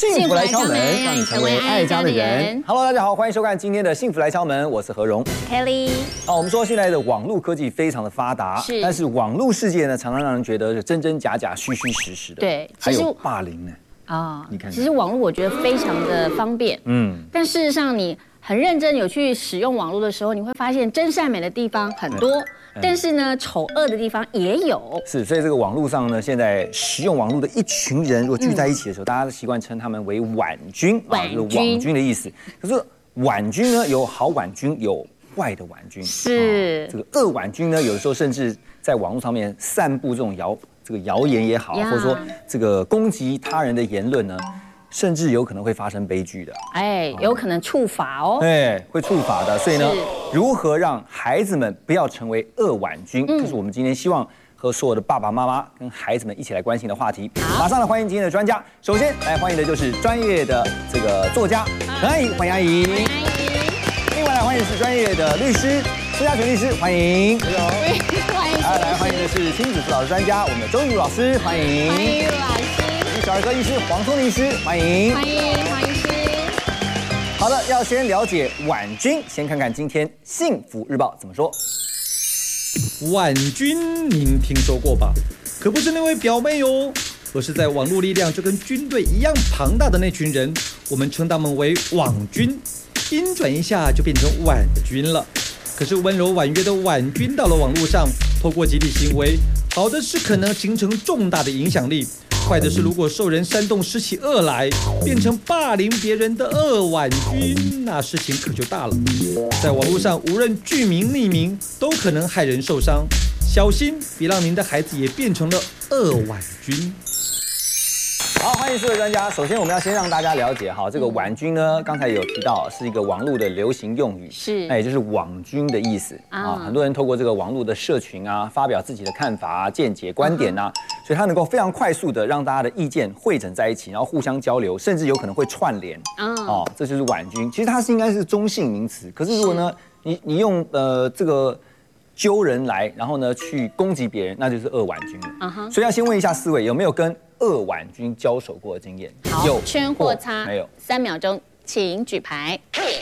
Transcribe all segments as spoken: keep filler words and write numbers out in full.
幸福来敲门，让你成为爱家的人。Hello， 大家好，欢迎收看今天的《幸福来敲门》，我是何荣 Kelly。 好，我们说现在的网络科技非常的发达， 是，但是网络世界呢，常常让人觉得是真真假假、虚虚实实的。 对， 还有霸凌呢。 啊、 哦，你看， 其实网络我觉得非常的方便，嗯，但事实上你很认真有去使用网络的时候，你会发现真善美的地方很多。但是呢，丑恶的地方也有。 是，所以这个网络上呢，现在使用网络的一群人，如果聚在一起的时候，嗯、大家都习惯称他们为婉君， 婉君， 就是网军的意思。可是婉君呢，有好婉君，有坏的婉君。 是、 哦，这个恶婉君呢，有的时候甚至在网络上面散布这种谣，这个谣言也好，或者说这个攻击他人的言论呢。甚至有可能会发生悲剧的， 哎，有可能触法哦， 哎，会触法的。所以呢，如何让孩子们不要成为恶婉君，这、嗯、是我们今天希望和所有的爸爸妈妈跟孩子们一起来关心的话题。马上来欢迎今天的专家，首先来欢迎的就是专业的这个作家陈阿姨，欢迎阿姨。欢迎阿姨。另外来欢迎的是专业的律师苏家全律师，欢迎。 欢迎。 来来欢迎的是亲子辅导的专家，我们的周玉茹老师，欢迎。 欢迎老师。 小儿科医师黄聪明医师，欢迎， 欢迎黄医师。 好的，要先了解婉君，先看看今天《幸福日报》怎么说。 婉君，您听说过吧？可不是那位表妹哦，而是在网络力量就跟军队一样庞大的那群人，我们称他们为网军，音转一下就变成婉君了。可是温柔婉约的婉君到了网络上，透过集体行为，好的是可能形成重大的影响力。坏的是，如果受人煽动施起恶来，变成霸凌别人的恶婉君，那事情可就大了。在网络上，无论具名匿名，都可能害人受伤，小心别让您的孩子也变成了恶婉君。 好，欢迎四位专家。首先，我们要先让大家了解哈，这个婉君呢，刚才有提到是一个网络的流行用语， 是， 那也就是网军的意思啊。很多人透过这个网络的社群啊，发表自己的看法啊、见解、观点啊，所以它能够非常快速的让大家的意见汇整在一起，然后互相交流，甚至有可能会串联哦，这就是婉君。其实它是应该是中性名词，可是如果呢，你你用呃这个。揪人来，然后呢去攻击别人，那就是恶婉君了。Uh-huh. 所以要先问一下四位，有没有跟恶婉君交手过的经验？ 有，圈或叉， 没有。三秒钟，请举牌。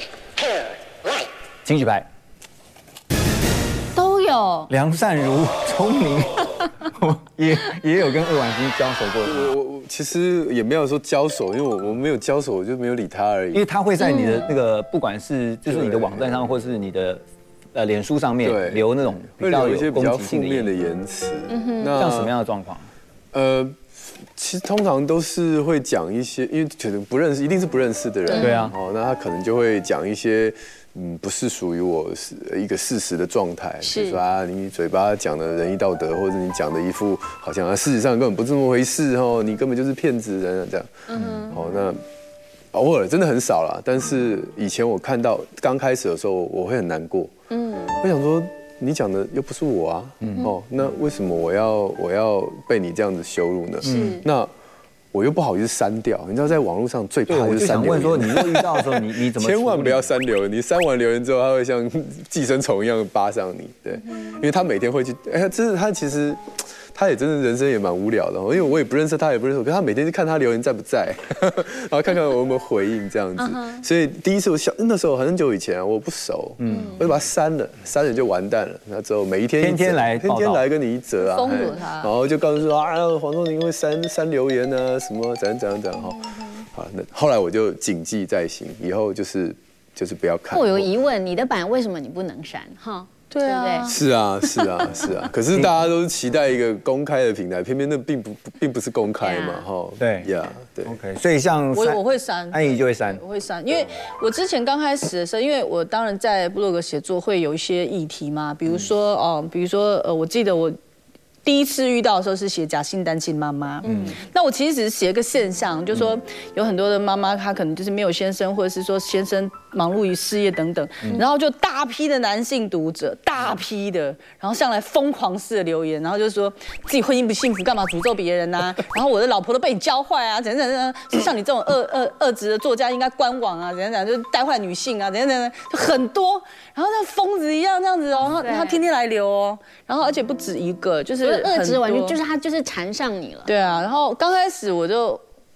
请举牌。 都有。 梁善如聪明，也也有跟恶婉君交手过。 我我其实也没有说交手，因为我我没有交手，我就没有理他而已。 因为他会在你的那个，不管是就是你的网站上，或是你的。呃，脸书上面留那种比较有攻击性的负面的言辞， 那像什么样的状况？ 呃，其实通常都是会讲一些，因为可能不认识，一定是不认识的人， 对啊， 哦，那他可能就会讲一些，嗯，不是属于我一个事实的状态，比如说啊，你嘴巴讲的仁义道德，或者你讲的一副好像啊，事实上根本不是这么回事哦，你根本就是骗子人这样，嗯，好，那。偶尔真的很少啦，但是以前我看到刚开始的时候，我会很难过。嗯，我想说你讲的又不是我啊，嗯、哦，那为什么我要我要被你这样子羞辱呢？是，那我又不好意思删掉。你知道，在网络上最怕的就是删留言。 我就想问说，你若遇到的时候，你你怎么？ 千万不要删留言，你删完留言之后，他会像寄生虫一样扒上你。对，因为他每天会去，哎，这是他其实。他也真的人生也蛮无聊的，因为我也不认识他，也不认识我，可是他每天就看他留言在不在，然后看看我有没有回应这样子。Uh-huh. 所以第一次我小那时候很久以前啊，我不熟，嗯，我就把他删了，删了就完蛋了。那之后每一天天天来， 天天来跟你一则啊， 封堵他， 然后就告诉说啊，黄宗宁会删删留言啊，什么怎样怎样怎样哈。好，那后来我就谨记在心，以后就是就是不要看。 我有疑问，你的版为什么你不能删？哈。对啊， 是啊，是啊，是啊。可是大家都是期待一个公开的平台，偏偏那并不并不是公开嘛，哈。 对呀，对。 OK， 所以像我我会删， 安怡就会删， 我会删，因为我之前刚开始的时候，因为我当然在部落格写作会有一些议题嘛，比如说哦，比如说呃，我记得我。第一次遇到的时候是写假性单亲妈妈，嗯，那我其实只是写一个现象，就是说有很多的妈妈她可能就是没有先生，或者是说先生忙碌于事业等等，然后就大批的男性读者，大批的，然后上来疯狂式的留言，然后就说自己婚姻不幸福，干嘛诅咒别人呐？然后我的老婆都被你教坏啊，怎样怎样，是像你这种恶恶恶质的作家应该官网啊，怎样怎样，就带坏女性啊，怎样怎样，就很多，然后像疯子一样这样子哦，然后他天天来留哦，然后而且不止一个，就是。 恶质婉君就是他就是缠上你了。 对啊，然后刚开始我就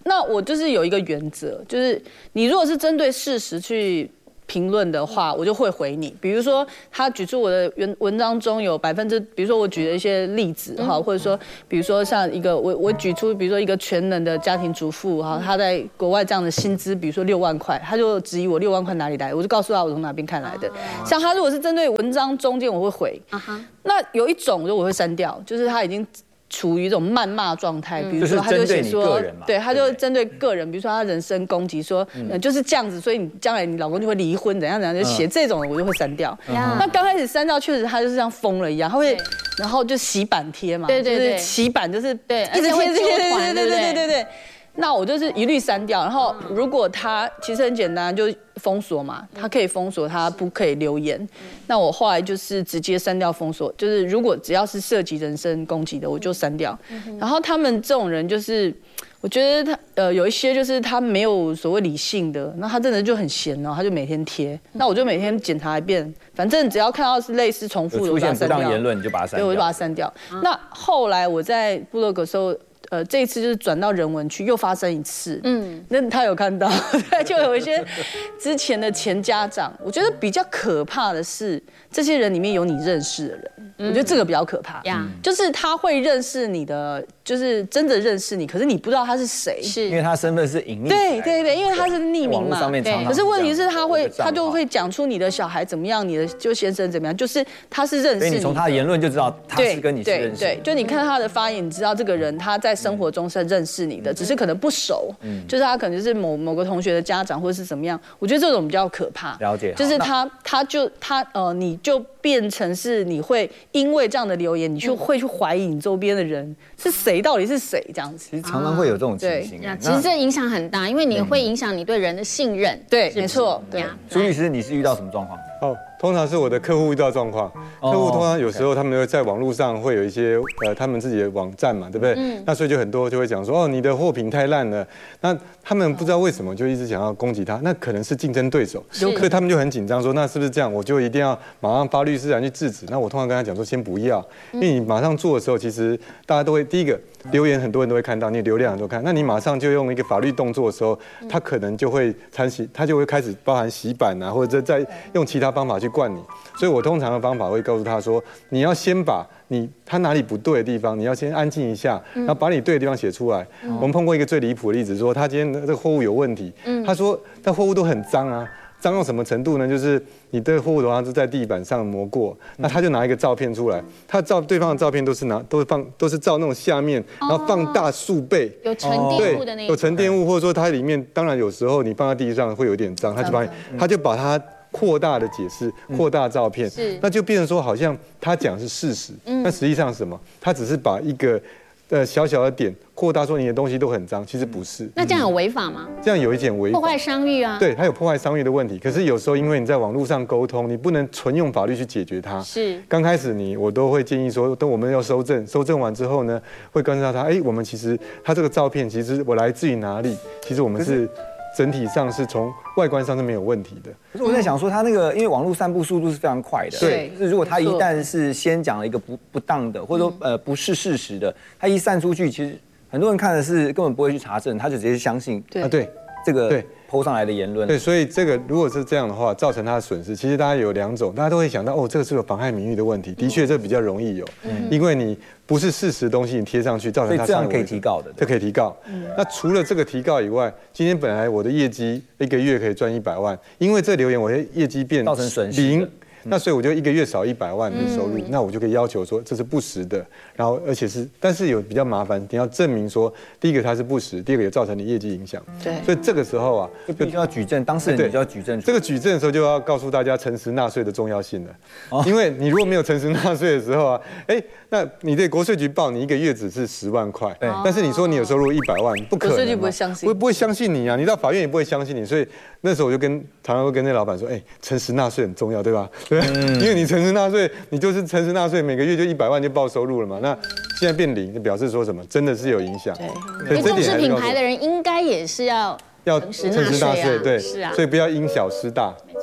那我就是有一个原则，就是你如果是针对事实去评论的话，我就会回你。比如说，他举出我的文文章中有百分之，比如说我举了一些例子哈，或者说，比如说像一个我我举出，比如说一个全能的家庭主妇哈，她在国外这样的薪资，比如说六万块，他就质疑我六万块哪里来，我就告诉他我从哪边看来的。像他如果是针对文章中间，我会回。那有一种就我会删掉，就是他已经处于一种谩骂状态，比如说他就写说，对，他就针对个人，比如说他人身攻击，说呃就是这样子，所以你将来你老公就会离婚，怎样怎样，就写这种的我就会删掉。那刚开始删掉，确实他就是像疯了一样，他会然后就洗版贴嘛， 对对对， 洗版就是对， 一直贴， 会纠团， 对对对对对对。那我就是一律删掉，然后如果他其实很简单，就封锁嘛，他可以封锁，他不可以留言。那我后来就是直接删掉封锁，就是如果只要是涉及人身攻击的，我就删掉。然后他们这种人就是，我觉得他呃有一些就是他没有所谓理性的，那他真的就很闲哦，他就每天贴，那我就每天检查一遍，反正只要看到是类似重复的， 出现不当言论你就把它删掉， 对，我就把它删掉。那后来我在部落格的时候。呃，这一次就是转到人文区，又发生一次。嗯，那他有看到，对，就有一些之前的前家长，我觉得比较可怕的是，这些人里面有你认识的人，嗯、我觉得这个比较可怕。呀、嗯，就是他会认识你的，就是真的认识你，可是你不知道他是谁， 是因为他身份是隐匿。 对对对，因为他是匿名嘛。 上面常常可是问题是他会，他就会讲出你的小孩怎么样，你的就先生怎么样，就是他是认识你。 所以你从他的言论就知道他是跟你是认识。 对对，就你看他的发言，你知道这个人他在生活中是认识你的，只是可能不熟，嗯、就是他可能是某某个同学的家长或者是怎么样，我觉得这种比较可怕。 了解， 就是他他就他呃，你就变成是你会因为这样的留言，你就会去怀疑你周边的人是谁，到底是谁这样子。 其实常常会有这种情形。 啊、其实这影响很大，因为你会影响你对人的信任。 对，没错。对， 苏律师，你是遇到什么状况？ 哦，通常是我的客户遇到状况，客户通常有时候他们会在网络上会有一些呃他们自己的网站嘛，对不对？嗯、那所以就很多就会讲说，哦，你的货品太烂了，那他们不知道为什么就一直想要攻击他，那可能是竞争对手，所以他们就很紧张说，那是不是这样？我就一定要马上发律师函去制止？那我通常跟他讲说，先不要，因为你马上做的时候，其实大家都会第一个留言很多人都会看到，你流量很多看，那你马上就用一个法律动作的时候，他可能就会参洗，他就会开始包含洗版啊，或者再用其他方法去灌你。所以我通常的方法会告诉他说，你要先把你他哪里不对的地方，你要先安静一下，然后把你对的地方写出来。嗯、我们碰过一个最离谱的例子，说他今天这个货物有问题，嗯、他说但货物都很脏啊。脏到什么程度呢？就是你的货物头上是在地板上磨过，那他就拿一个照片出来，他照对方的照片都是拿都是放都是照那种下面，然后放大数倍， 有沉淀物的那有沉淀物，或者说它里面当然有时候你放在地上会有点脏，他就把他就把它扩大的解释，扩大照片，那就变成说好像他讲是事实，那实际上是什么？他只是把一个呃小小的点扩大说你的东西都很脏，其实不是。 那这样有违法吗？ 这样有一点违法， 破坏商誉啊。 对，它有破坏商誉的问题。可是有时候因为你在网络上沟通，你不能纯用法律去解决它。 是。刚开始你我都会建议说，等我们要收证，收证完之后呢，会告诉他，哎，我们其实他这个照片其实我来自于哪里？其实我们是。整体上是从外观上是没有问题的。 可是我在想说，他那个因为网络散布速度是非常快的， 对， 就是如果他一旦是先讲了一个不不当的，或者说呃不是事实的，他一散出去，其实很多人看的是根本不会去查证，他就直接相信啊，对这个对抛上来的言论。 对，所以这个如果是这样的话，造成他的损失，其实大家有两种，大家都会想到哦，这个是有妨害名誉的问题，的确这比较容易有，嗯、因为你不是事实的东西你贴上去，造成他这样可以提告的， 这可以提告。嗯、那除了这个提告以外，今天本来我的业绩一个月可以赚一百万，因为这留言我的业绩变造成损失零。那所以我就一个月少一百万的收入，嗯、那我就可以要求说这是不实的，然后而且是，但是有比较麻烦，你要证明说，第一个它是不实，第二个也造成你业绩影响。 对， 所以这个时候啊， 就必须要举证，当事人就要举证。 这个举证的时候就要告诉大家诚实纳税的重要性了，哦、因为你如果没有诚实纳税的时候啊，哎，那你对国税局报你一个月只是十万块，对，但是你说你有收入一百万，不可能， 国税局不会相信， 不不会相信你啊，你到法院也不会相信你，所以那时候我就跟常常会跟那老板说，哎，诚实纳税很重要，对吧？对，嗯、因为你诚实纳税，你就是诚实纳税，每个月就一百万就报收入了嘛。那现在变零，就表示说什么？真的是有影响。 对，所以重视品牌的人应该也是要要诚实纳税，对， 是啊， 所以不要因小失大。 没错。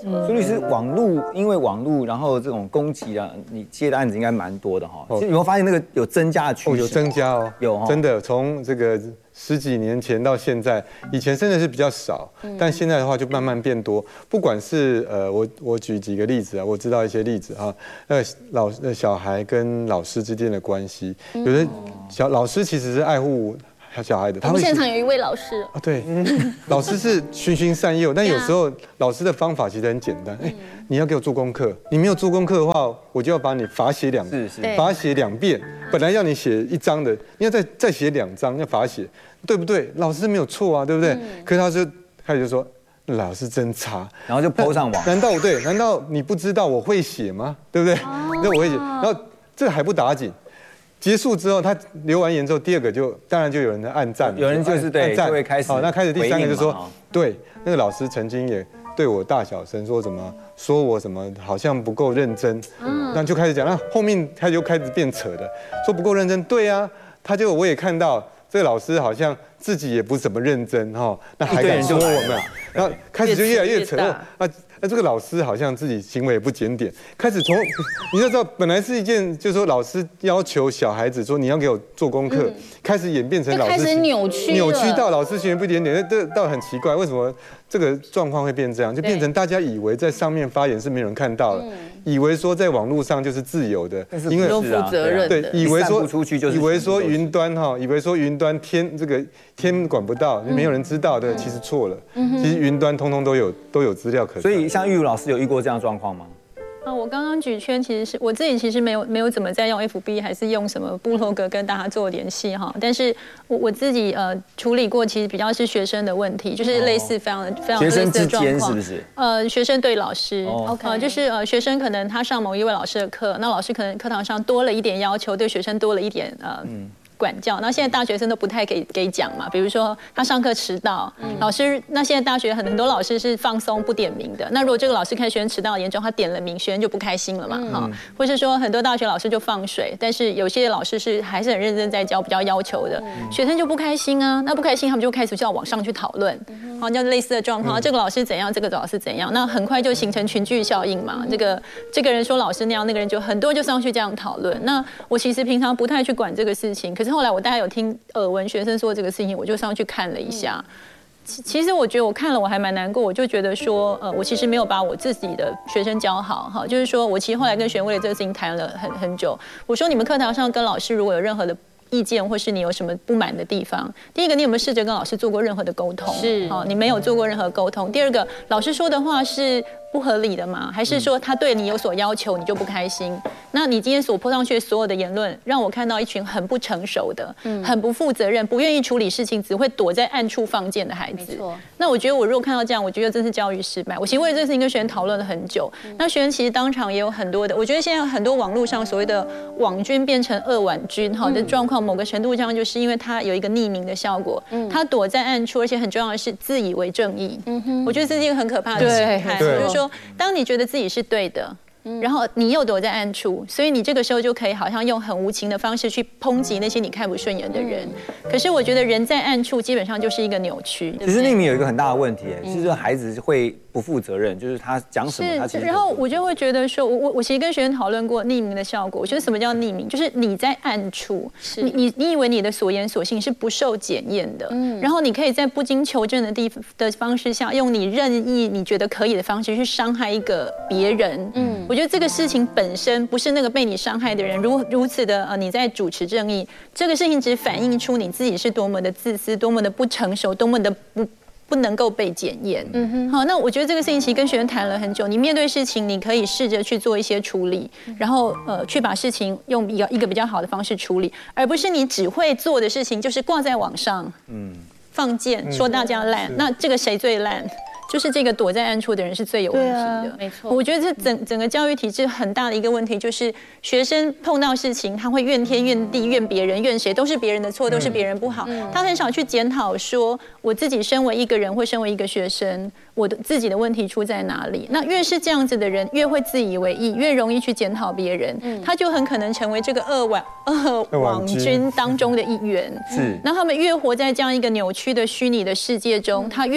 苏律师，网络因为网络，然后这种攻击啊，你接的案子应该蛮多的哈。其实有没有发现那个有增加的趋势？ 有增加哦， 有真的从这个十几年前到现在，以前真的是比较少，但现在的话就慢慢变多。不管是呃，我我举几个例子啊，我知道一些例子哈，那老呃小孩跟老师之间的关系，有的小老师其实是爱护小孩的。 我们现场有一位老师啊，对，老师是循循善诱，但有时候老师的方法其实很简单，哎，你要给我做功课，你没有做功课的话，我就要把你罚写两， 是是， 罚写两遍。本来要你写一张的，你要再再写两张，要罚写，对不对？老师没有错啊，对不对？可是他就开始就说。老师真差， 然后就 po 上网。 难道对？难道你不知道我会写吗？对不对？那我会写。然后这还不打紧，结束之后，他留完言之后，第二个就当然就有人在按赞， 有人就是对，就会开始。 好，那开始第三个就说，对，那个老师曾经也对我大小声说什么，说我什么好像不够认真，嗯，那就开始讲。那后面他就开始变扯的，说不够认真，对啊，他就我也看到这个老师好像自己也不怎么认真哈，那还敢说我们，然后开始就越来越扯啊。那这个老师好像自己行为也不检点，开始从你就知道，本来是一件就是说老师要求小孩子说你要给我做功课，嗯、开始演变成老师开始扭曲扭曲到老师行为不检点，这倒很奇怪，为什么这个状况会变这样？就变成大家以为在上面发言是没有人看到的，嗯、以为说在网络上就是自由的， 因为都负责任的， 对，以为说出去就是以为说云端哈，以为说云端天这个天管不到，没有人知道的，其实错了，嗯、其实云端通通都有都有资料可查。 所以像玉如老师有遇过这样的状况吗？ 啊，我刚刚举圈其实是我自己，其实没有没有怎么在用 F B 还是用什么部落格跟大家做联系哈，但是我我自己呃处理过，其实比较是学生的问题，就是类似非常非常类似的状况， 是不是？ 呃，学生对老师 ，OK， 呃，就是呃学生可能他上某一位老师的课，那老师可能课堂上多了一点要求，对学生多了一点呃。嗯管教，那现在大学生都不太给给讲嘛，比如说他上课迟到，嗯、老师那现在大学很很多老师是放松不点名的，那如果这个老师看学生迟到严重，他点了名，学生就不开心了嘛，哈、嗯，或是说很多大学老师就放水，但是有些老师是还是很认真在教，比较要求的，嗯、学生就不开心啊，那不开心他们就开始就要往上去讨论，好、嗯，像类似的状况，嗯、这个老师怎样，这个老师怎样，那很快就形成群聚效应嘛，嗯、这个这个人说老师那样，那个人就很多就上去这样讨论，那我其实平常不太去管这个事情，可是后来我大概有听耳闻学生说这个事情，我就上去看了一下。其其实我觉得我看了我还蛮难过，我就觉得说，呃，我其实没有把我自己的学生教好哈，就是说我其实后来跟学生为了这个事情谈了很很久。我说你们课堂上跟老师如果有任何的意见，或是你有什么不满的地方，第一个你有没有试着跟老师做过任何的沟通？ 是， 哦，你没有做过任何沟通。第二个，老师说的话是不合理的吗？还是说他对你有所要求，你就不开心？那你今天所泼上去的所有的言论，让我看到一群很不成熟的、嗯、很不负责任、不愿意处理事情，只会躲在暗处放箭的孩子。那我觉得我如果看到这样，我觉得真是教育失败。我其实为了这个事情跟学生讨论了很久。嗯、那学生其实当场也有很多的，我觉得现在很多网络上所谓的网军变成恶婉军哈的状况，某个程度上就是因为他有一个匿名的效果，嗯、他躲在暗处，而且很重要的是自以为正义。嗯、我觉得这是一个很可怕的心态，就是说，当你觉得自己是对的。然后你又躲在暗处，所以你这个时候就可以好像用很无情的方式去抨击那些你看不顺眼的人。可是我觉得人在暗处基本上就是一个扭曲。 其实匿名有一个很大的问题，就是孩子会不负责任，就是他讲什么他其实。 然后我就会觉得说，我我我其实跟学生讨论过匿名的效果。我觉得什么叫匿名，就是你在暗处，你你你以为你的所言所信是不受检验的，嗯，然后你可以在不经求证的地的方式下，用你任意你觉得可以的方式去伤害一个别人，嗯。我觉得这个事情本身不是那个被你伤害的人如如此的呃你在主持正义，这个事情只反映出你自己是多么的自私，多么的不成熟，多么的不不能够被检验。嗯哼，好，那我觉得这个事情其实跟学生谈了很久，你面对事情你可以试着去做一些处理，然后呃去把事情用一个一个比较好的方式处理，而不是你只会做的事情就是挂在网上，嗯，放箭说大家烂，那这个谁最烂？就是这个躲在暗处的人是最有问题的，啊、 没错。 我觉得这整整个教育体制很大的一个问题，就是学生碰到事情，他会怨天怨地、怨别人、怨谁，都是别人的错，都是别人不好。嗯、他很少去检讨说，我自己身为一个人，或身为一个学生，我的自己的问题出在哪里？那越是这样子的人，越会自以为意，越容易去检讨别人，嗯、他就很可能成为这个恶网恶网军当中的一员。 是， 那他们越活在这样一个扭曲的虚拟的世界中，他越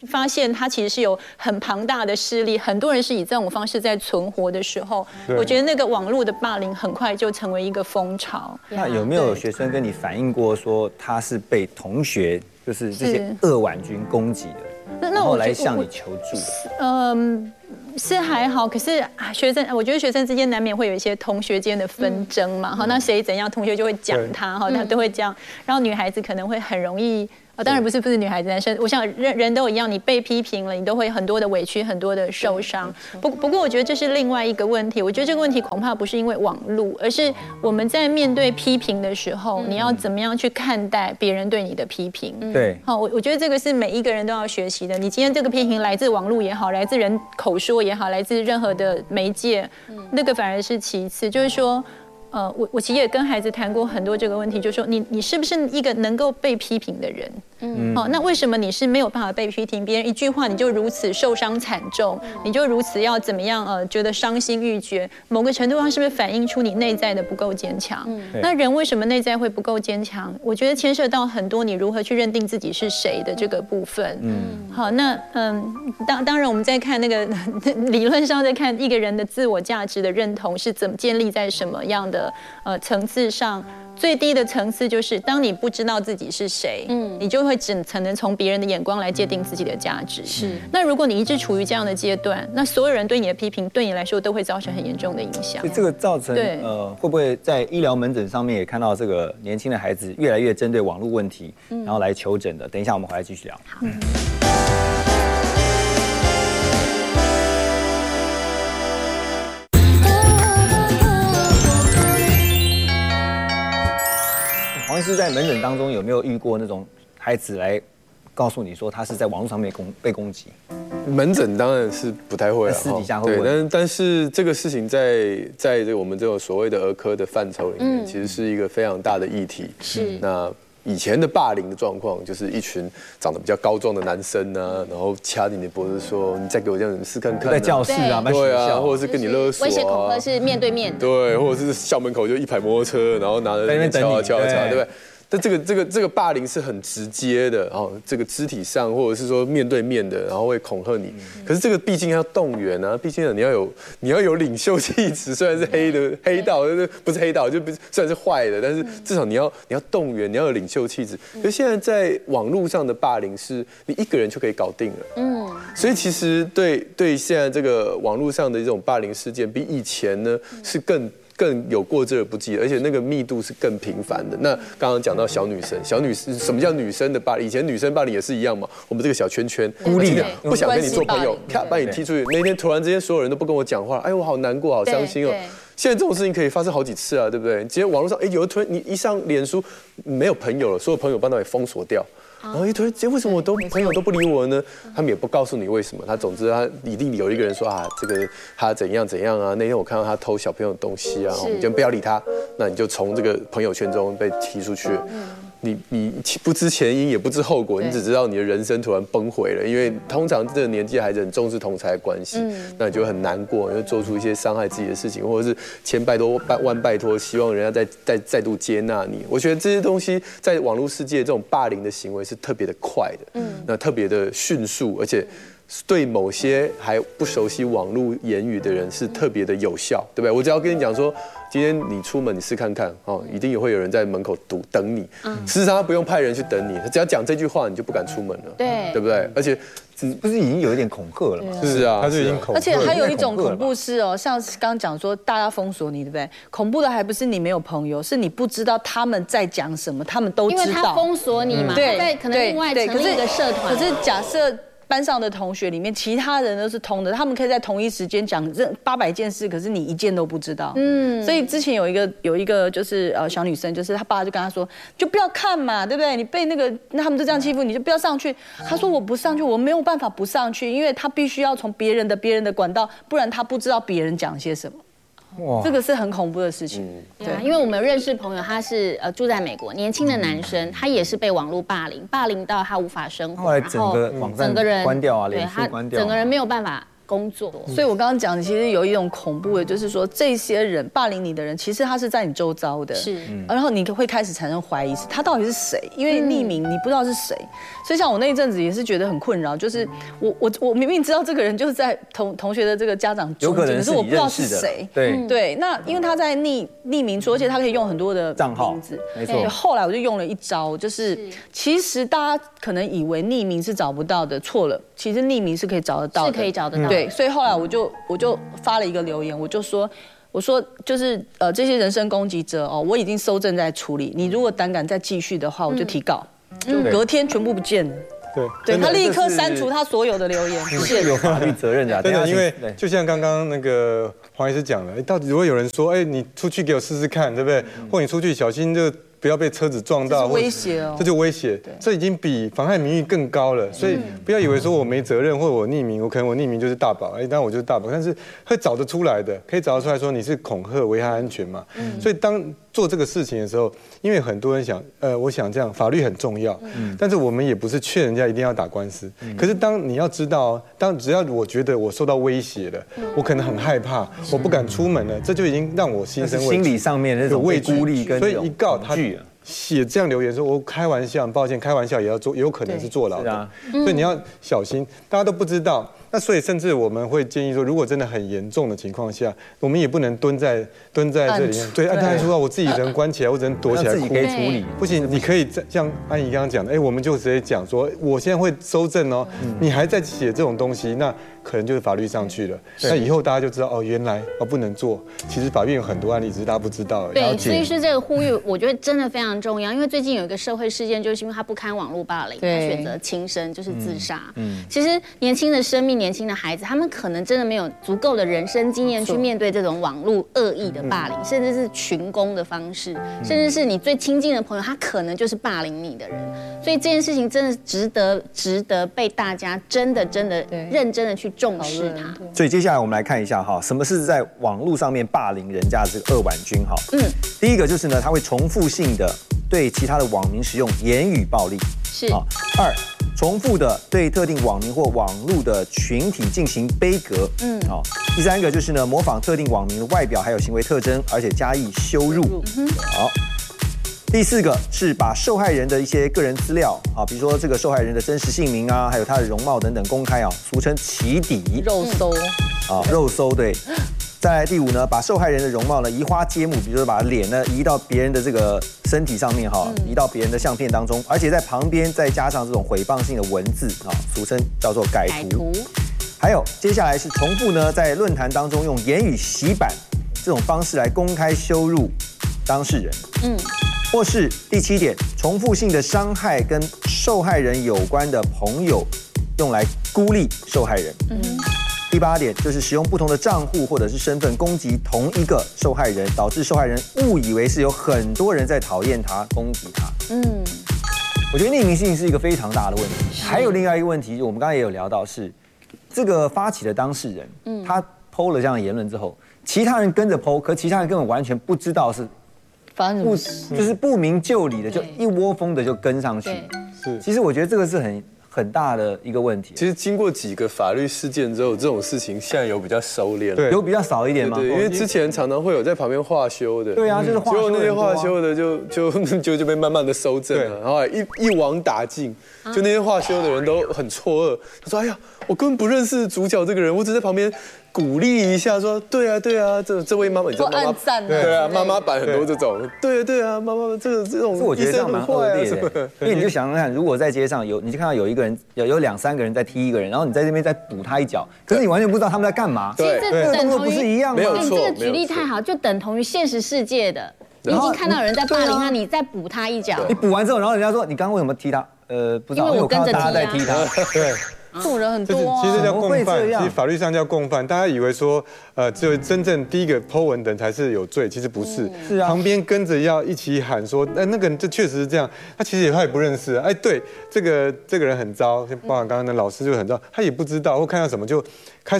发现它其实是有很庞大的势力，很多人是以这种方式在存活的时候，我觉得那个网络的霸凌很快就成为一个风潮。 那有没有学生跟你反映过说他是被同学就是这些恶婉君攻击的，那然后来向你求助？嗯。 是还好，可是学生，我觉得学生之间难免会有一些同学间的纷争嘛，好、嗯，那谁怎样，同学就会讲他，哈，他都会这样，然后女孩子可能会很容易。哦，当然不是不是女孩子，男生，我想人人都一样，你被批评了，你都会很多的委屈，很多的受伤。不不过，我觉得这是另外一个问题。我觉得这个问题恐怕不是因为网络，而是我们在面对批评的时候，你要怎么样去看待别人对你的批评？ 对， 好，我我觉得这个是每一个人都要学习的。你今天这个批评来自网络也好，来自人口说也好，来自任何的媒介，那个反而是其次，就是说。呃，我我其实也跟孩子谈过很多这个问题，就是说你你是不是一个能够被批评的人？嗯，好、哦，那为什么你是没有办法被批评？别人一句话你就如此受伤惨重，你就如此要怎么样？呃，觉得伤心欲绝，某个程度上是不是反映出你内在的不够坚强？嗯，那人为什么内在会不够坚强？我觉得牵涉到很多你如何去认定自己是谁的这个部分。嗯，好，那嗯，当当然我们在看那个理论上在看一个人的自我价值的认同是怎么建立在什么样的呃层次上。最低的层次就是，当你不知道自己是谁，嗯，你就会只可能从别人的眼光来界定自己的价值。是。那如果你一直处于这样的阶段，那所有人对你的批评，对你来说都会造成很严重的影响。 所以这个造成呃，会不会在医疗门诊上面也看到这个年轻的孩子越来越针对网络问题，然后来求诊的？等一下我们回来继续聊。好。嗯黄医师在门诊当中有没有遇过那种孩子来告诉你说他是在网络上面攻被攻击？ 门诊当然是不太会了， 私底下会问。 对，但但是这个事情在在这个我们这种所谓的儿科的范畴里面，嗯、其实是一个非常大的议题。是。那以前的霸凌的状况，就是一群长得比较高壮的男生啊，然后掐你的脖子说：“你再给我这样子试看看、啊。” 在教室啊， 对啊，或者是跟你勒索、啊， 威胁恐吓是面对面的。 对，或者是校门口就一排摩托车，然后拿着在那边敲啊敲啊敲，对不对？但这个这个这个霸凌是很直接的，然后这个肢体上或者是说面对面的，然后会恐吓你。可是这个毕竟要动员啊，毕竟你要有你要有领袖气质，虽然是黑的黑道，不是黑道，就不是虽然是坏的，但是至少你要你要动员，你要有领袖气质。可是现在在网络上的霸凌是你一个人就可以搞定了，嗯，所以其实对对现在这个网络上的这种霸凌事件，比以前呢是更。更有过之而不及，而且那个密度是更频繁的。那刚刚讲到小女生，小女生什么叫女生的霸凌？以前女生霸凌也是一样嘛，我们这个小圈圈孤立的，不想跟你做朋友，咔把你踢出去。那天突然之间所有人都不跟我讲话，哎，我好难过，好伤心哦。现在这种事情可以发生好几次啊，对不对？今天网络上，哎，有一突然你一上脸书没有朋友了，所有朋友帮他给封锁掉。然后一突然间，为什么我都朋友都不理我呢？他们也不告诉你为什么。他总之他一定有一个人说啊，这个他怎样怎样啊。那天我看到他偷小朋友的东西啊，我们就不要理他。那你就从这个朋友圈中被踢出去。你你不知前因也不知后果，你只知道你的人生突然崩毁了。因为通常这个年纪的孩子很重视同侪关系，那你就很难过，你会做出一些伤害自己的事情，或者是千拜托万拜托，希望人家再再再度接纳你。我觉得这些东西在网络世界这种霸凌的行为是特别的快的，嗯，那特别的迅速，而且对某些还不熟悉网络言语的人是特别的有效，对不对？我只要跟你讲说，今天你出门你试看看哦，一定也会有人在门口堵等你。嗯，事实上他不用派人去等你，他只要讲这句话，你就不敢出门了，对，对不对？而且不是已经有一点恐吓了吗？ 是啊， 他就已经恐吓。 而且还有一种恐怖是哦，像刚刚讲说大家封锁你，对不对？恐怖的还不是你没有朋友，是你不知道他们在讲什么，他们都知道。 因为他封锁你嘛，对，在可能另外成立一个社团。 可是假设班上的同学里面，其他人都是通的，他们可以在同一时间讲这八百件事，可是你一件都不知道。嗯，所以之前有一个有一个就是呃小女生，就是她爸就跟她说，就不要看嘛，对不对？你被那个那他们就这样欺负你，就不要上去。她说我不上去，我没有办法不上去，因为她必须要从别人的别人的管道，不然她不知道别人讲些什么。哇，这个是很恐怖的事情。 对啊，因为我们认识朋友，他是呃住在美国，年轻的男生，他也是被网络霸凌，霸凌到他无法生活， 后来整个网站整个人关掉啊，脸书关掉， 整个人没有办法工作。 所以我刚刚讲，其实有一种恐怖的，就是说这些人霸凌你的人，其实他是在你周遭的， 是， 然后你会开始产生怀疑，他到底是谁？因为匿名，你不知道是谁。所以像我那一阵子也是觉得很困扰，就是我我我明明知道这个人就是在同同学的这个家长中间，可是我不知道是谁。 对对，那因为他在匿匿名说，而且他可以用很多的账号名字， 没错。 后来我就用了一招，就是其实大家可能以为匿名是找不到的，错了，其实匿名是可以找得到的， 是可以找得到。 对，所以后来我就我就发了一个留言，我就说。我说就是呃这些人身攻击者哦，我已经搜证在处理。你如果胆敢再继续的话，我就提告。就隔天全部不见了。 对， 对他立刻删除他所有的留言， 是有法律责任的。 真的，因为就像刚刚那个黄医师讲了，到底如果有人说，哎，你出去给我试试看，对不对？或你出去小心就。不要被车子撞到， 威胁哦， 这就威胁，这已经比妨害名誉更高了。所以不要以为说我没责任或者我匿名，我可能我匿名就是大宝，哎，当然我就是大宝，但是会找得出来的，可以找得出来说你是恐吓、危害安全嘛。所以当做这个事情的时候，因为很多人想，呃，我想这样，法律很重要，但是我们也不是劝人家一定要打官司。可是当你要知道，当只要我觉得我受到威胁了，我可能很害怕，我不敢出门了，这就已经让我心生畏惧， 心理上面那种畏孤立跟所以一告他。写这样留言说，我开玩笑，很抱歉，开玩笑也要做，也有可能是坐牢的，啊、所以你要小心。大家都不知道，那所以甚至我们会建议说，如果真的很严重的情况下，我们也不能蹲在蹲在这里面，对，按他说，我自己人关起来，我只能躲起来， 自己可以处理， 不行，你可以像安怡刚刚讲的，哎，我们就直接讲说，我现在会搜证哦，你还在写这种东西，那可能就是法律上去了。那以后大家就知道哦，原来哦不能做，其实法院有很多案例，只是大家不知道。 对，所以是这个呼吁，我觉得真的非常重要，因为最近有一个社会事件，就是因为他不堪网络霸凌，他选择轻生，就是自杀。嗯，其实年轻的生命、年轻的孩子，他们可能真的没有足够的人生经验去面对这种网络恶意的霸凌，甚至是群攻的方式，甚至是你最亲近的朋友，他可能就是霸凌你的人。所以这件事情真的值得值得被大家真的真的认真的去重视它。 所以接下来我们来看一下哈，什么是在网络上面霸凌人家的这个恶婉君哈。嗯，第一个就是呢，他会重复性的对其他的网民使用言语暴力。 是啊。二，重复的对特定网民或网络的群体进行杯葛。嗯，好。第三个就是呢，模仿特定网民的外表还有行为特征，而且加以羞辱。嗯、好。第四个是把受害人的一些个人资料啊，比如说这个受害人的真实姓名啊，还有他的容貌等等公开啊，俗称起底。 肉搜啊，肉搜对。再来第五呢，把受害人的容貌呢移花接木，比如说把脸呢移到别人的这个身体上面哈，移到别人的相片当中，而且在旁边再加上这种诽谤性的文字啊，俗称叫做改图。还有接下来是重复呢，在论坛当中用言语洗版这种方式来公开羞辱当事人。嗯。或是第七点，重复性的伤害跟受害人有关的朋友，用来孤立受害人。嗯。第八点就是使用不同的账户或者是身份攻击同一个受害人，导致受害人误以为是有很多人在讨厌他、攻击他。嗯，我觉得匿名性是一个非常大的问题。还有另外一个问题，我们刚才也有聊到是，这个发起的当事人，嗯，他 po 了这样的言论之后，其他人跟着 po， 可其他人根本完全不知道是发生什么事， 就是不明就里的，就一窝蜂的就跟上去。 是， 其实我觉得这个是很。很大的一个问题。 其实经过几个法律事件之后，这种事情现在有比较收敛， 对，有比较少一点吗？ 对，因为之前常常会有在旁边话修的， 对啊，就是话修， 结果那些话修的就就就就被慢慢的收正了，然后一一网打尽，就那些话修的人都很错愕，他说：“哎呀，我根本不认识主角这个人，我只在旁边鼓励一下，说对啊对啊，这这位妈妈，你知道妈妈对啊，妈妈版很多这种，对啊对啊，妈妈这个这种， 我觉得这样蛮恶劣的，因为你就想想看，如果在街上有，你就看到有一个人有有两三个人在踢一个人，然后你在这边再补他一脚，可是你完全不知道他们在干嘛， 其实这等同于不是一样吗？ 没有错， 这个举例太好，就等同于现实世界的，你已经看到有人在霸凌他，你再补他一脚， 你补完之后，然后人家说你刚刚为什么踢他？呃，不知道，因为我跟着大家在踢他， 对。 这种人很多、啊， 其实叫共犯，其实法律上叫共犯。大家以为说，呃，只有真正第一个 po 文的人才是有罪，其实不是。是啊。旁边跟着要一起喊说，哎，那个人这确实是这样。他其实也他也不认识，哎，对，这个这个人很糟，包括刚刚的老师就很糟，他也不知道或看到什么就开始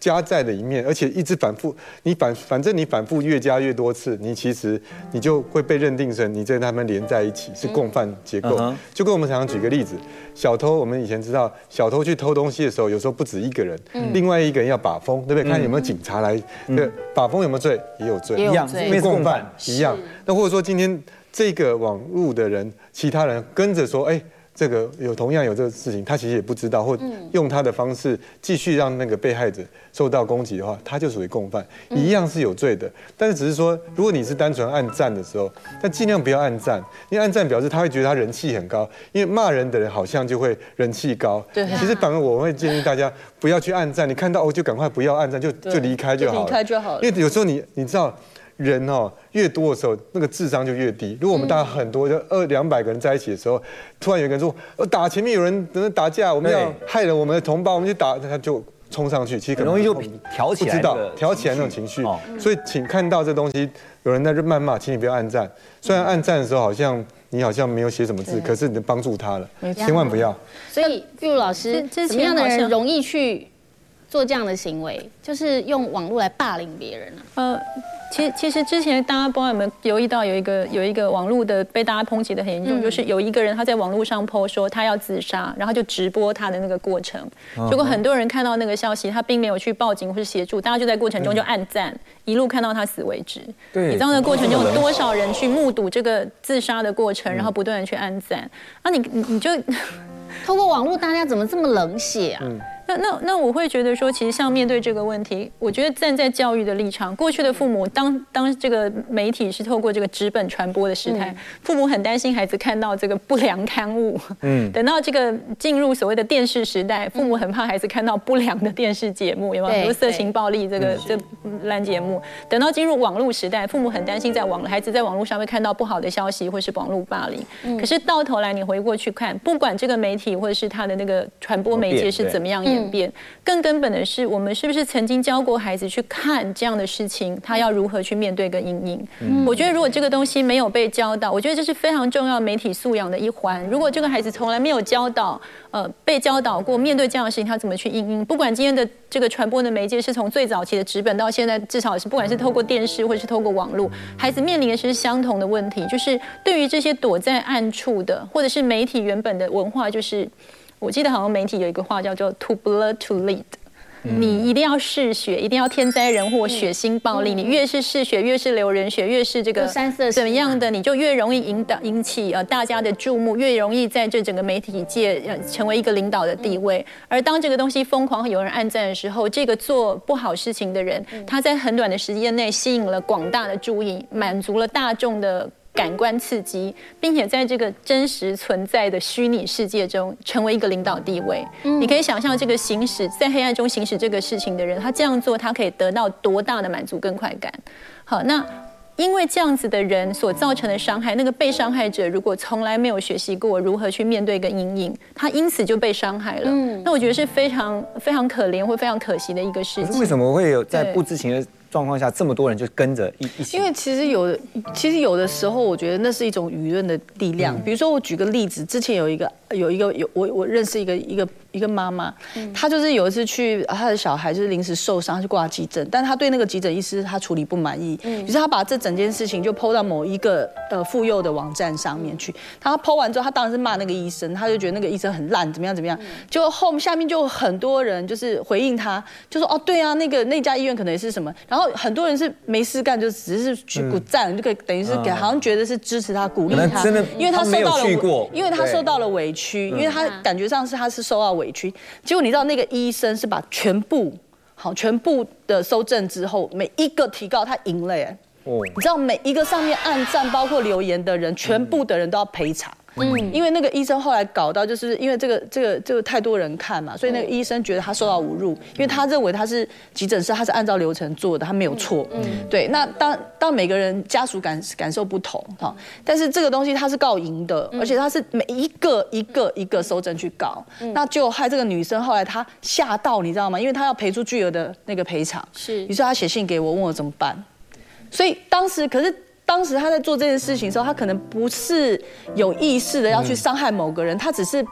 加在的一面，而且一直反复，你反反正你反复越加越多次，你其实你就会被认定成你跟他们连在一起是共犯结构。嗯、就跟我们常常举个例子，小偷，我们以前知道小偷去偷东西的时候，有时候不止一个人，嗯、另外一个人要把风，对不对？看有没有警察来，嗯、对，把风有没有罪，也有罪， 一样， 是共犯一样。那或者说今天这个网络的人，其他人跟着说，哎。这个有同样有这个事情，他其实也不知道，或用他的方式继续让那个被害者受到攻击的话，他就属于共犯，一样是有罪的。但是只是说，如果你是单纯按赞的时候，但尽量不要按赞，因为按赞表示他会觉得他人气很高，因为骂人的人好像就会人气高。对，其实反而我会建议大家不要去按赞，你看到哦就赶快不要按赞，就就离开就好了。 离开就好了。 因为有时候你你知道。人哦，越多的时候，那个智商就越低。如果我们大家很多，就二两百个人在一起的时候，突然有一个人说：“呃，打前面有人在打架，我们要害了我们的同胞，我们去打，他就冲上去。”其实很容易就挑起来， 不知道挑起来那种情绪。所以，请看到这东西有人在这谩骂，请你不要按赞。虽然按赞的时候好像你好像没有写什么字，可是你帮助他了，千万不要。 所以，玉如老师，什么样的人容易去做这样的行为？就是用网络来霸凌别人呢？ 呃。其实，其实之前大家不知道有没有留意到，有一个有一个网络的被大家抨击的很严重，嗯、就是有一个人他在网络上 po 说他要自杀，然后就直播他的那个过程。嗯、结果很多人看到那个消息，他并没有去报警或是协助，大家就在过程中就按赞，嗯、一路看到他死为止。对，你知道那个过程中有多少人去目睹这个自杀的过程，嗯、然后不断的去按赞。那你你你就透过网络，大家怎么这么冷血啊？嗯那那那我会觉得说，其实像面对这个问题，我觉得站在教育的立场，过去的父母当当这个媒体是透过这个纸本传播的时代，嗯、父母很担心孩子看到这个不良刊物。嗯，等到这个进入所谓的电视时代，父母很怕孩子看到不良的电视节目，有没有？比如色情暴力这个这烂节目。等到进入网络时代，父母很担心在网孩子在网络上会看到不好的消息或是网络霸凌。嗯、可是到头来你回过去看，不管这个媒体或者是他的那个传播媒介是怎么样演变，更根本的是，我们是不是曾经教过孩子去看这样的事情，他要如何去面对跟因应？嗯、我觉得如果这个东西没有被教导，我觉得这是非常重要媒体素养的一环。如果这个孩子从来没有教导，呃，被教导过面对这样的事情，他怎么去因应？不管今天的这个传播的媒介是从最早期的纸本到现在，至少是不管是透过电视或是透过网络，孩子面临的是相同的问题，就是对于这些躲在暗处的，或者是媒体原本的文化，就是。我记得好像媒体有一个话叫做 "to blood to lead"，、嗯、你一定要嗜血，一定要天灾人祸、血腥暴力。嗯、你越是嗜血，越是流人血，越是这个怎么样的，你就越容易引导引起呃大家的注目，越容易在这整个媒体界呃成为一个领导的地位。嗯、而当这个东西疯狂有人按赞的时候，这个做不好事情的人，嗯、他在很短的时间内吸引了广大的注意，满足了大众的感官刺激，并且在这个真实存在的虚拟世界中成为一个领导地位。嗯、你可以想象这个行使在黑暗中行使这个事情的人，他这样做，他可以得到多大的满足跟快感。好，那因为这样子的人所造成的伤害，那个被伤害者如果从来没有学习过如何去面对跟因应，他因此就被伤害了。嗯、那我觉得是非常非常可怜或非常可惜的一个事情。 为什么会有在不知情的状况下，这么多人就跟着一一起？ 因为其实有的，其实有的时候，我觉得那是一种舆论的力量。嗯、比如说，我举个例子，之前有一个有一个有我我认识一个一个一个妈妈，嗯、她就是有一次去她的小孩就是临时受伤，去挂急诊，但她对那个急诊医师她处理不满意，嗯、于是她把这整件事情就 po 到某一个呃妇幼的网站上面去。她 po 完之后，她当然是骂那个医生，她就觉得那个医生很烂，怎么样怎么样。嗯、就后面下面就很多人就是回应她，就说哦对啊，那个那家医院可能也是什么，然后。很多人是没事干，就只是去鼓赞，嗯、就可以等于是给，好像觉得是支持他、鼓励他，因为他受到了，因为他受到了委屈，因为他感觉上是他是受到委屈。结果你知道那个医生是把全部好全部的搜证之后，每一个提告他赢了耶。哦，你知道每一个上面按赞包括留言的人，全部的人都要赔偿。嗯，因为那个医生后来搞到，就是因为这个这个这个太多人看嘛，所以那个医生觉得他受到侮辱，因为他认为他是急诊室，他是按照流程做的，他没有错。嗯，对。那当当每个人家属感感受不同哈，但是这个东西他是告赢的，而且他是每一个一个一个搜证去告，那就害这个女生后来她吓到，你知道吗？因为她要赔出巨额的那个赔偿，是，于是她写信给我，问我怎么办。所以当时可是。当时他在做这件事情的时候，他可能不是有意识的要去伤害某个人，他只是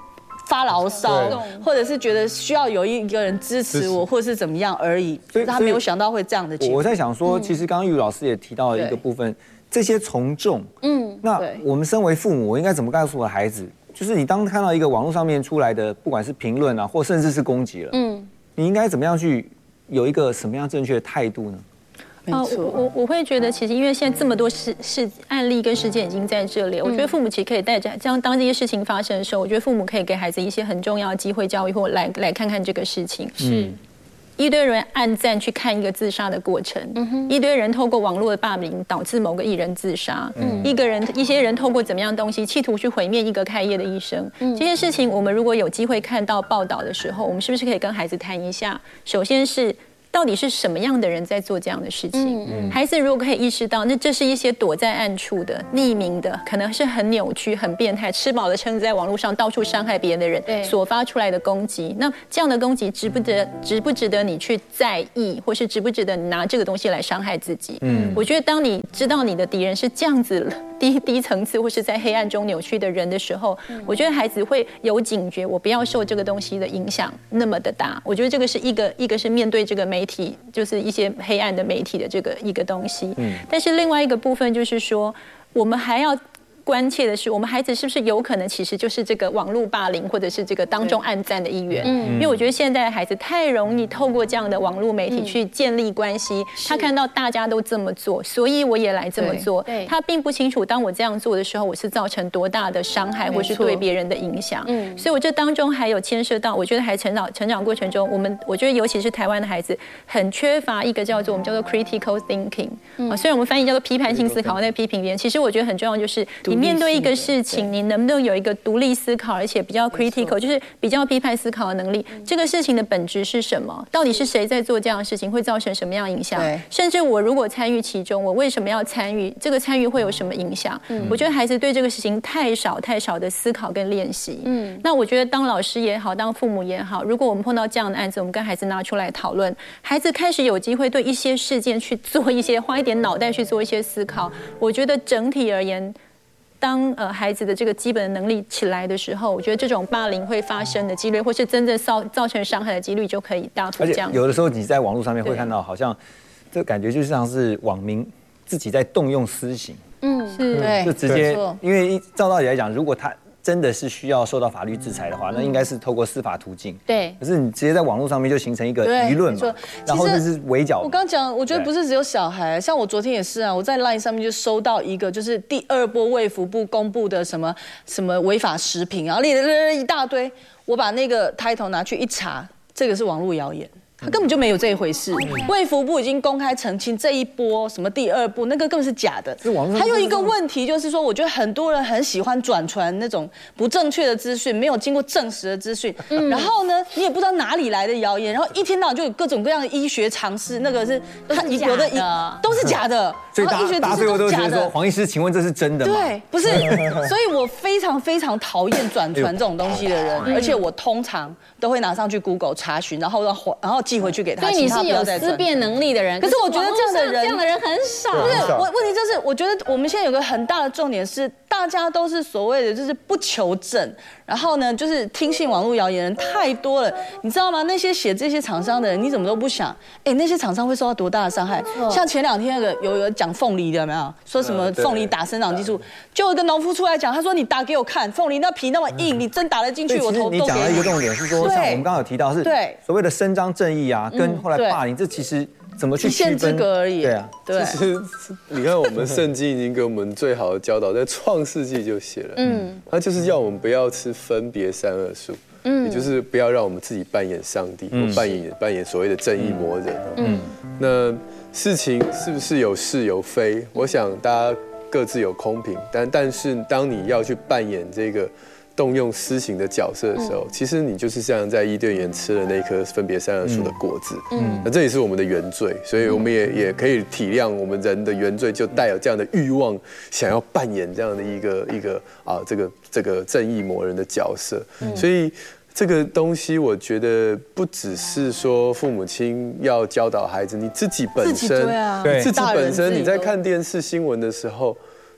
发牢骚，或者是觉得需要有一个人支持我，或者是怎么样而已。所以他没有想到会这样的情况。 我在想说，其实刚刚玉老师也提到了一个部分，这些从众，嗯，那我们身为父母，我应该怎么告诉我的孩子？就是你当看到一个网络上面出来的，不管是评论啊，或甚至是攻击了，嗯，你应该怎么样去有一个什么样正确的态度呢？ 啊，我我我会觉得，其实因为现在这么多事事案例跟事件已经在这里，我觉得父母其实可以带着这样，当这些事情发生的时候，我觉得父母可以给孩子一些很重要的机会教育，或来来看看这个事情。是。一堆人按赞去看一个自杀的过程，嗯、一堆人透过网络的霸凌导致某个艺人自杀，嗯、一个人一些人透过怎么样东西企图去毁灭一个开业的医生，嗯、这些事情我们如果有机会看到报道的时候，我们是不是可以跟孩子谈一下？首先是。到底是什么样的人在做这样的事情？嗯、孩子如果可以意识到，那这是一些躲在暗处的、匿名的，可能是很扭曲、很变态、吃饱了撑在网络上到处伤害别人的人所发出来的攻击。那这样的攻击值不值、值不值得你去在意，或是值不值得你拿这个东西来伤害自己？嗯，我觉得当你知道你的敌人是这样子低低层次或是在黑暗中扭曲的人的时候，嗯、我觉得孩子会有警觉，我不要受这个东西的影响那么的大。我觉得这个是一个，一个是面对这个媒体，就是一些黑暗的媒体的这个一个东西。嗯，但是另外一个部分就是说，我们还要关切的是，我们孩子是不是有可能其实就是这个网络霸凌或者是这个当众暗赞的一员？嗯，因为我觉得现在的孩子太容易透过这样的网络媒体去建立关系，嗯、他看到大家都这么做，所以我也来这么做。他并不清楚，当我这样做的时候，我是造成多大的伤害，或是对别人的影响。嗯，所以我这当中还有牵涉到，我觉得还成长成长过程中，我们我觉得尤其是台湾的孩子，很缺乏一个叫做我们叫做 critical thinking。嗯，虽然我们翻译叫做批判性思考，那批评别人，其实我觉得很重要就是。你面对一个事情，你能不能有一个独立思考，而且比较 critical， 就是比较批判思考的能力？这个事情的本质是什么？到底是谁在做这样的事情，会造成什么样的影响？甚至我如果参与其中，我为什么要参与？这个参与会有什么影响？嗯、我觉得孩子对这个事情太少太少的思考跟练习。嗯，那我觉得当老师也好，当父母也好，如果我们碰到这样的案子，我们跟孩子拿出来讨论，孩子开始有机会对一些事件去做一些花一点脑袋去做一些思考。我觉得整体而言。当呃孩子的这个基本的能力起来的时候，我觉得这种霸凌会发生的几率，或是真正造造成伤害的几率，就可以大幅降低。 有的时候你在网络上面会看到，好像这感觉就像是网民自己在动用私刑，嗯， 是，对， 就直接，因为照道理来讲，如果他真的是需要受到法律制裁的话，那应该是透过司法途径。 对。 可是你直接在网络上面就形成一个舆论嘛，然后这是围剿。 我刚讲，我觉得不是只有小孩，像我昨天也是啊，我在 LINE 上面就收到一个，就是第二波卫福部公布的什么什么违法食品，然后列了一大堆，我把那个 title 拿去一查，这个是网络谣言。他根本就没有这一回事，卫福部已经公开澄清这一波什么第二波那个根本是假的。还有一个问题就是说，我觉得很多人很喜欢转传那种不正确的资讯，没有经过证实的资讯，嗯、然后呢，你也不知道哪里来的谣言，然后一天到晚就有各种各样的医学常识，那个是他有的都是假的， 所以大家大家最后都觉得说，黄医师，请问这是真的吗？ 对，不是，所以我非常非常讨厌转传这种东西的人，而且我通常都会拿上去 Google 查询，然后让然后寄回去给他。 所以你是有思辨能力的人， 可是我觉得这样的人， 这样的人很少。 不是，我问题就是，我觉得我们现在有个很大的重点是，大家都是所谓的就是不求证，然后呢，就是听信网络谣言人太多了，你知道吗？那些写这些厂商的人，你怎么都不想，哎，那些厂商会受到多大的伤害？像前两天那个有一个讲凤梨的，有没有？说什么凤梨打生长激素，就有一个农夫出来讲，他说你打给我看，凤梨那皮那么硬，你真打得进去，我头都给你。 你讲了一个重点是说，像我们刚刚有提到是所谓的伸张正义啊，跟后来霸凌，这其实怎么去区分？ 一线之隔而已。 对啊， 对。 其实你看，我们圣经已经给我们最好的教导，在创世纪就写了，嗯，他就是要我们不要吃分别善恶树，嗯，也就是不要让我们自己扮演上帝，或扮演扮演所谓的正义魔人。嗯，那事情是不是有是有非？我想大家各自有公平，但但是当你要去扮演这个。动用私刑的角色的时候，其实你就是像在伊甸园吃了那颗分别善恶树的果子，嗯，那这也是我们的原罪，所以我们也也可以体谅我们人的原罪就带有这样的欲望，想要扮演这样的一个一个啊这个这个正义魔人的角色，所以这个东西我觉得不只是说父母亲要教导孩子，你自己本身， 对啊， 自己本身你在看电视新闻的时候。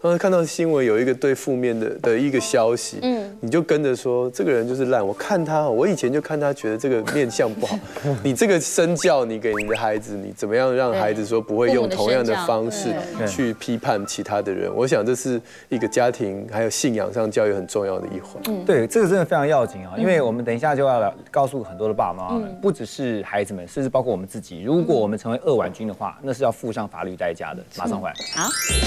然后看到新闻有一个对负面的的一个消息，嗯，你就跟着说这个人就是烂。我看他，我以前就看他，觉得这个面相不好。你这个身教，你给你的孩子，你怎么样让孩子说不会用同样的方式去批判其他的人？我想这是一个家庭还有信仰上教育很重要的一环。 嗯，对，这个真的非常要紧啊，因为我们等一下就要告诉很多的爸爸妈妈们，不只是孩子们，甚至包括我们自己，如果我们成为恶婉君的话，那是要付上法律代价的。马上回来。 好。